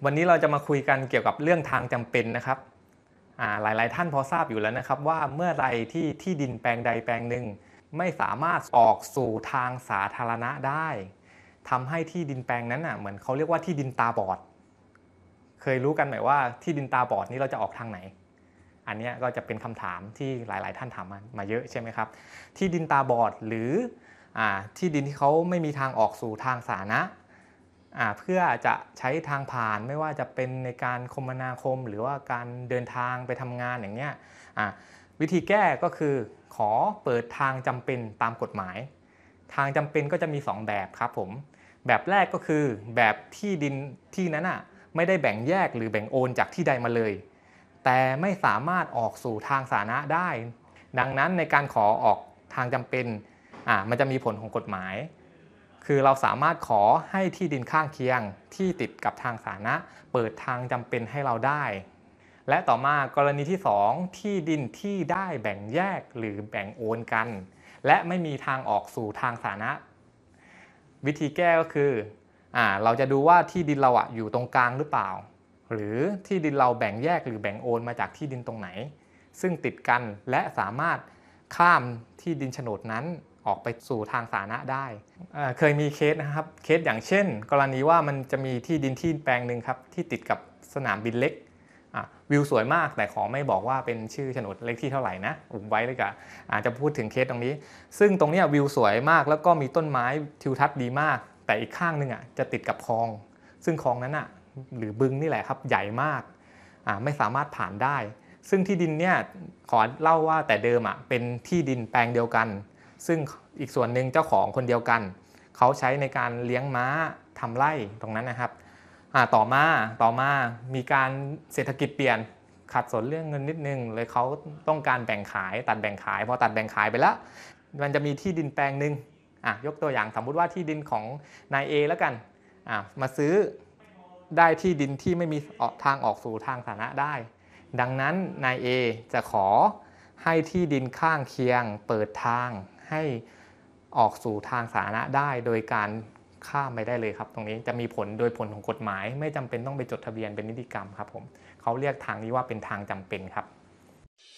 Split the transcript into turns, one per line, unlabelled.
วันนี้เราจะมาคุยกันเกี่ยวกับเรื่องทางจำเป็นนะครับหลายๆท่านพอทราบอยู่แล้วนะครับว่าเมื่อไรที่ที่ดินแปลงใดแปลงหนึ่งไม่สามารถออกสู่ทางสาธารณะได้ทำให้ที่ดินแปลงนั้นเหมือนเขาเรียกว่าที่ดินตาบอดเคยรู้กันไหมว่าที่ดินตาบอดนี้เราจะออกทางไหนอันนี้ก็จะเป็นคำถามที่หลายๆท่านถามมาเยอะใช่ไหมครับที่ดินตาบอดหรือที่ดินที่เขาไม่มีทางออกสู่ทางสาธารณะเพื่อจะใช้ทางผ่านไม่ว่าจะเป็นในการคมนาคมหรือว่าการเดินทางไปทำงานอย่างเงี้ยวิธีแก้ก็คือขอเปิดทางจำเป็นตามกฎหมายทางจำเป็นก็จะมี2แบบครับผมแบบแรกก็คือแบบที่ดินที่นั้นไม่ได้แบ่งแยกหรือแบ่งโอนจากที่ใดมาเลยแต่ไม่สามารถออกสู่ทางสาธารณะได้ดังนั้นในการขอออกทางจำเป็นมันจะมีผลของกฎหมายคือเราสามารถขอให้ที่ดินข้างเคียงที่ติดกับทางสาธารณะเปิดทางจำเป็นให้เราได้และต่อมากรณีที่2ที่ดินที่ได้แบ่งแยกหรือแบ่งโอนกันและไม่มีทางออกสู่ทางสาธารณะวิธีแก้ก็คือเราจะดูว่าที่ดินเราอยู่ตรงกลางหรือเปล่าหรือที่ดินเราแบ่งแยกหรือแบ่งโอนมาจากที่ดินตรงไหนซึ่งติดกันและสามารถข้ามที่ดินโฉนดนั้นออกไปสู่ทางสาธารณะได้เคยมีเคสนะครับเคสอย่างเช่นกรณีว่ามันจะมีที่ดินที่แปลงหนึ่งครับที่ติดกับสนามบินเล็กวิวสวยมากแต่ขอไม่บอกว่าเป็นชื่อโฉนดเลขที่เท่าไหร่นะอุบไว้เลยกันจะพูดถึงเคสตรงนี้ซึ่งตรงนี้วิวสวยมากแล้วก็มีต้นไม้ทิวทัศน์ดีมากแต่อีกข้างนึงจะติดกับคลองซึ่งคลองนั้นหรือบึงนี่แหละครับใหญ่มากไม่สามารถผ่านได้ซึ่งที่ดินเนี่ยขอเล่าว่าแต่เดิมเป็นที่ดินแปลงเดียวกันซึ่งอีกส่วนหนึ่งเจ้าของคนเดียวกันเขาใช้ในการเลี้ยงม้าทำไร่ตรงนั้นนะครับต่อมามีการเศรษฐกิจเปลี่ยนขัดสนเรื่องเงินนิดนึงเลยเขาต้องการแบ่งขายตัดแบ่งขายพอตัดแบ่งขายไปแล้วมันจะมีที่ดินแปลงหนึ่งยกตัวอย่างสมมุติว่าที่ดินของนาย A แล้วกันมาซื้อได้ที่ดินที่ไม่มีทางออกสู่ทางสาธารณะได้ดังนั้นนาย A จะขอให้ที่ดินข้างเคียงเปิดทางให้ออกสู่ทางสาธารณะได้โดยการข้ามไปได้เลยครับตรงนี้จะมีผลโดยผลของกฎหมายไม่จำเป็นต้องไปจดทะเบียนเป็นนิติกรรมครับผมเขาเรียกทางนี้ว่าเป็นทางจำเป็นครับ